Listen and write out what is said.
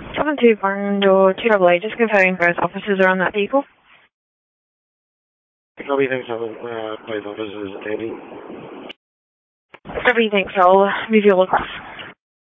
72 Barn Door 2AA, just confirming both officers are on that vehicle. Copy, thanks, both officers attending. Copy, thanks, I'll move you all across.